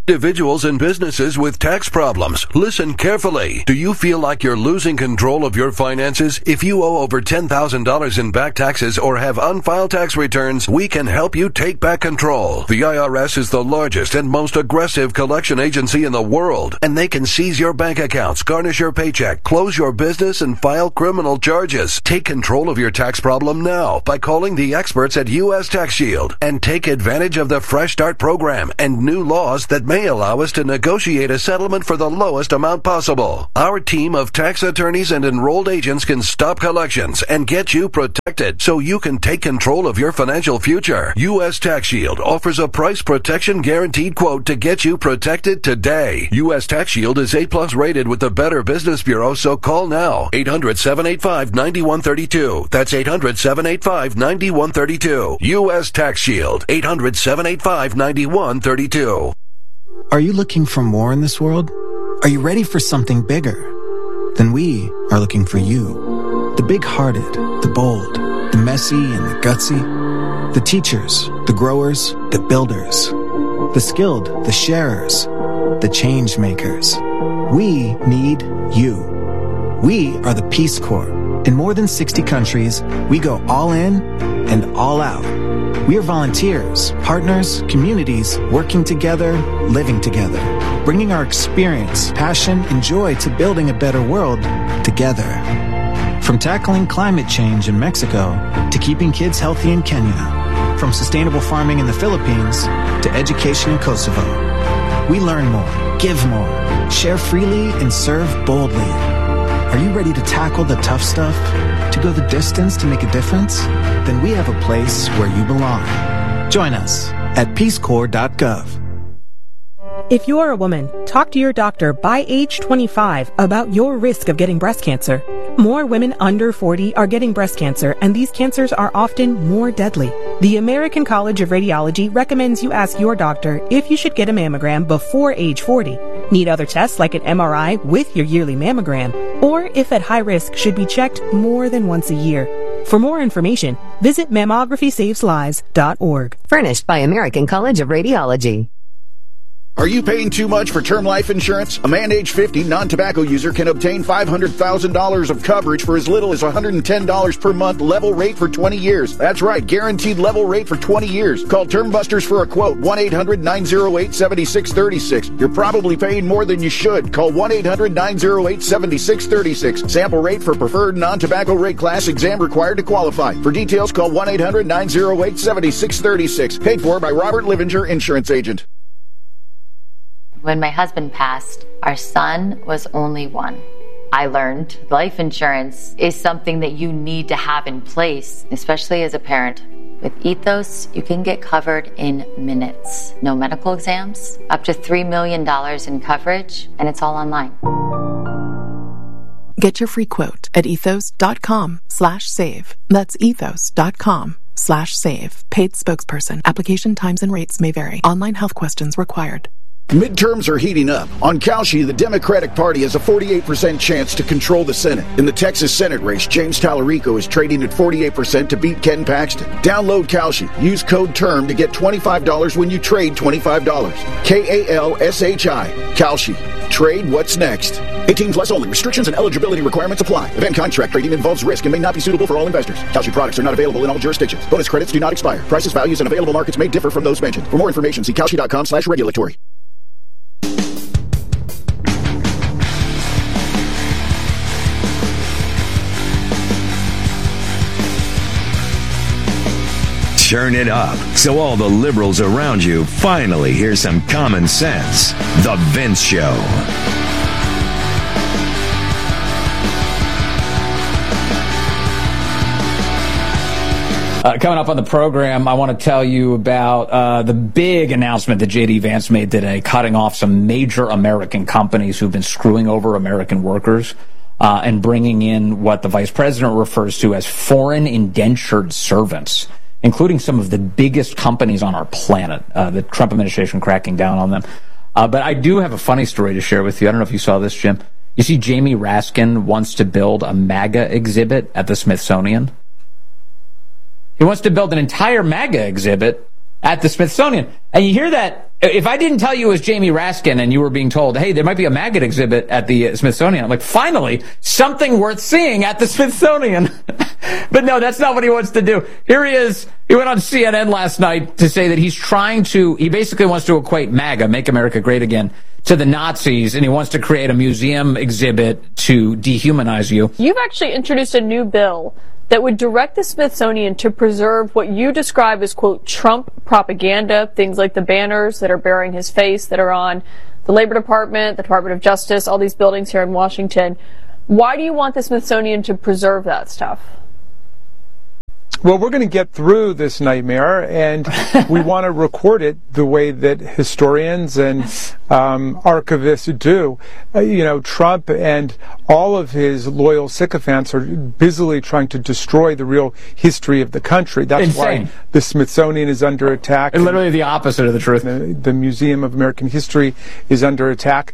Individuals and businesses with tax problems, listen carefully. Do you feel like you're losing control of your finances? If you owe over $10,000 in back taxes or have unfiled tax returns, we can help you take back control. The IRS is the largest and most aggressive collection agency in the world, and they can seize your bank accounts, garnish your paycheck, close your business, and file criminal charges. Take control of your tax problem now by calling the experts at U.S. Tax Shield and take advantage of the Fresh Start program and new laws that may allow us to negotiate a settlement for the lowest amount possible. Our team of tax attorneys and enrolled agents can stop collections and get you protected so you can take control of your financial future. U.S. Tax Shield offers a price protection guaranteed quote to get you protected today. U.S. Tax Shield is A+ rated with the Better Business Bureau, so call now. 800-785-9132. That's 800-785-9132. U.S. Tax Shield. 800-785-9132. Are you looking for more in this world? Are you ready for something bigger? Then we are looking for you. The big-hearted, the bold, the messy and the gutsy. The teachers, the growers, the builders. The skilled, the sharers, the change makers. We need you. We are the Peace Corps. In more than 60 countries, we go all in and all out. We are volunteers, partners, communities, working together, living together, bringing our experience, passion, and joy to building a better world together. From tackling climate change in Mexico to keeping kids healthy in Kenya, from sustainable farming in the Philippines to education in Kosovo. We learn more, give more, share freely, and serve boldly. Are you ready to tackle the tough stuff? To go the distance to make a difference? Then we have a place where you belong. Join us at peacecorps.gov. If you're a woman, talk to your doctor by age 25 about your risk of getting breast cancer. More women under 40 are getting breast cancer, and these cancers are often more deadly. The American College of Radiology recommends you ask your doctor if you should get a mammogram before age 40, need other tests like an MRI with your yearly mammogram, or if at high risk should be checked more than once a year. For more information, visit mammographysaveslives.org. Furnished by American College of Radiology. Are you paying too much for term life insurance? A man age 50 non-tobacco user can obtain $500,000 of coverage for as little as $110 per month, level rate for 20 years. That's right, guaranteed level rate for 20 years. Call Term Busters for a quote, 1-800-908-7636. You're probably paying more than you should. Call 1-800-908-7636. Sample rate for preferred non-tobacco rate class, exam required to qualify. For details, call 1-800-908-7636. Paid for by Robert Livinger, Insurance Agent. When my husband passed, our son was only one. I learned life insurance is something that you need to have in place, especially as a parent. With Ethos, you can get covered in minutes. No medical exams, up to $3 million in coverage, and it's all online. Get your free quote at ethos.com/save. That's ethos.com/save. Paid spokesperson. Application times and rates may vary. Online health questions required. Midterms are heating up. On Kalshi, the Democratic Party has a 48% chance to control the Senate. In the Texas Senate race, James Tallarico is trading at 48% to beat Ken Paxton. Download Kalshi. Use code TERM to get $25 when you trade $25. KALSHI. Kalshi. Trade what's next. 18 plus only. Restrictions and eligibility requirements apply. Event contract trading involves risk and may not be suitable for all investors. Kalshi products are not available in all jurisdictions. Bonus credits do not expire. Prices, values, and available markets may differ from those mentioned. For more information, see kalshi.com/regulatory. Turn it up so all the liberals around you finally hear some common sense. The Vince Show. Coming up on the program, I want to tell you about the big announcement that J.D. Vance made today, cutting off some major American companies who've been screwing over American workers and bringing in what the vice president refers to as foreign indentured servants, including some of the biggest companies on our planet. The Trump administration cracking down on them. But I do have a funny story to share with you. I don't know if you saw this, Jim. You see, Jamie Raskin wants to build a MAGA exhibit at the Smithsonian. He wants to build an entire MAGA exhibit at the Smithsonian. And you hear that if I didn't tell you it was Jamie Raskin and you were being told, hey, there might be a maggot exhibit at the Smithsonian, I'm like, finally, something worth seeing at the Smithsonian. But no, that's not what he wants to do. Here he is. He went on CNN last night to say that he basically wants to equate MAGA, Make America Great Again, to the Nazis, and he wants to create a museum exhibit to dehumanize you. You've actually introduced a new bill that would direct the Smithsonian to preserve what you describe as, quote, Trump propaganda, things like the banners that are bearing his face that are on the Labor Department, the Department of Justice, all these buildings here in Washington. Why do you want the Smithsonian to preserve that stuff? Well, we're going to get through this nightmare, and we want to record it the way that historians and archivists do. Trump and all of his loyal sycophants are busily trying to destroy the real history of the country. That's insane. Why the Smithsonian is under attack. And literally the opposite of the truth. The Museum of American History is under attack.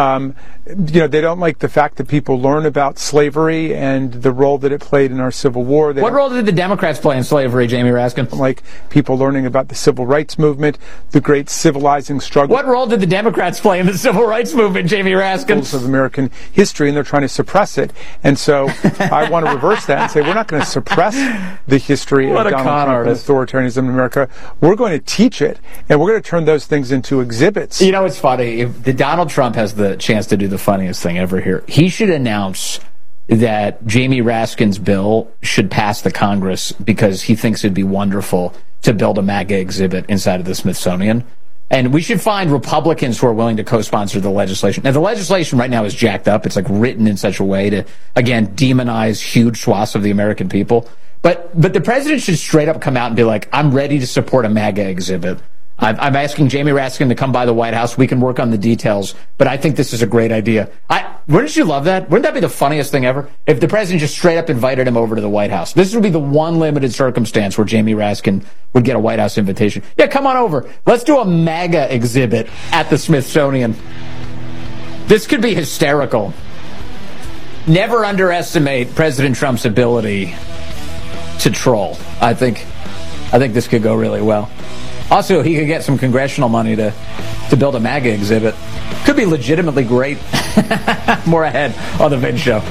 They don't like the fact that people learn about slavery and the role that it played in our Civil War. What role did the Democrats play in slavery, Jamie Raskin? Like people learning about the Civil Rights Movement, the great civilizing struggle. What role did the Democrats play in the Civil Rights Movement, Jamie Raskin? Of American history, and they're trying to suppress it. And so I want to reverse that and say we're not going to suppress the history of Donald Trump and authoritarianism in America. We're going to teach it, and we're going to turn those things into exhibits. You know, it's funny. If Donald Trump has the chance to do the funniest thing ever here, he should announce that Jamie Raskin's bill should pass the Congress because he thinks it'd be wonderful to build a MAGA exhibit inside of the Smithsonian. And we should find Republicans who are willing to co-sponsor the legislation. Now, the legislation right now is jacked up. It's like written in such a way to, again, demonize huge swaths of the American people. But the president should straight up come out and be like, I'm ready to support a MAGA exhibit. I'm asking Jamie Raskin to come by the White House. We can work on the details, but I think this is a great idea. Wouldn't you love that? Wouldn't that be the funniest thing ever? If the president just straight up invited him over to the White House. This would be the one limited circumstance where Jamie Raskin would get a White House invitation. Yeah, come on over. Let's do a MAGA exhibit at the Smithsonian. This could be hysterical. Never underestimate President Trump's ability to troll. I think this could go really well. Also, he could get some congressional money to build a MAGA exhibit. Could be legitimately great. More ahead on The Vince Show.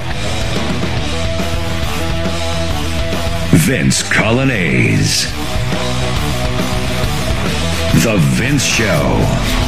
Vince Colonnese. The Vince Show.